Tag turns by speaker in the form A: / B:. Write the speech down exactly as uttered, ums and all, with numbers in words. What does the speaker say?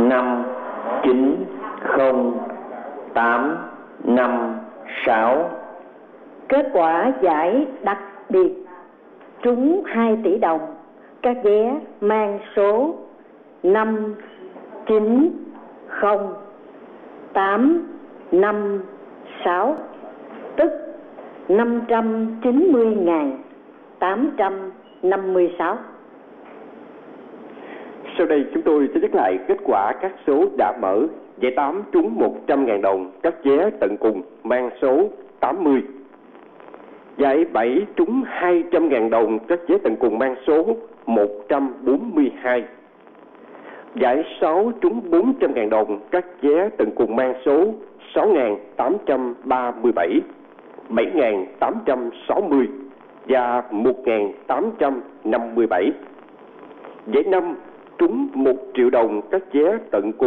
A: năm chín không tám năm sáu.
B: Kết quả giải đặc biệt trúng hai tỷ đồng. Các vé mang số năm chín không tám năm sáu, tức năm trăm chín mươi nghìn tám trăm năm mươi sáu.
C: Sau đây chúng tôi sẽ nhắc lại kết quả các số đã mở. Giải tám trúng một trăm nghìn đồng, các vé tận cùng mang số tám mươi. Giải bảy trúng hai trăm nghìn đồng, các vé tận cùng mang số một trăm bốn mươi hai. Giải sáu trúng bốn trăm nghìn đồng, các vé tận cùng mang số sáu nghìn tám trăm ba mươi bảy, bảy nghìn tám trăm sáu mươi và một nghìn tám trăm năm mươi bảy. Giải năm trúng một triệu đồng, các vé tận cùng